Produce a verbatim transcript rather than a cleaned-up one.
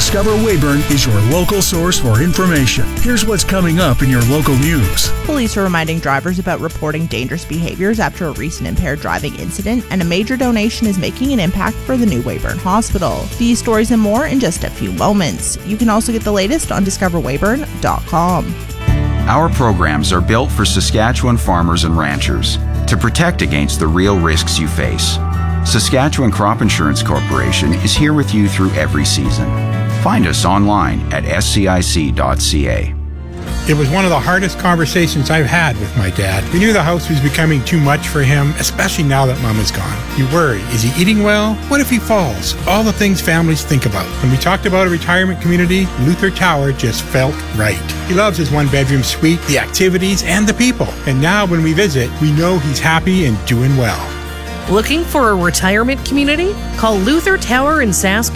Discover Weyburn is your local source for information. Here's what's coming up in your local news. Police are reminding drivers about reporting dangerous behaviors after a recent impaired driving incident, and a major donation is making an impact for the new Weyburn Hospital. These stories and more in just a few moments. You can also get the latest on discover weyburn dot com. Our programs are built for Saskatchewan farmers and ranchers to protect against the real risks you face. Saskatchewan Crop Insurance Corporation is here with you through every season. Find us online at s c i c dot c a. It was one of the hardest conversations I've had with my dad. We knew the house was becoming too much for him, especially now that Mom is gone. You worry, is he eating well? What if he falls? All the things families think about. When we talked about a retirement community, Luther Tower just felt right. He loves his one-bedroom suite, the activities, and the people. And now when we visit, we know he's happy and doing well. Looking for a retirement community? Call Luther Tower in Saskatoon.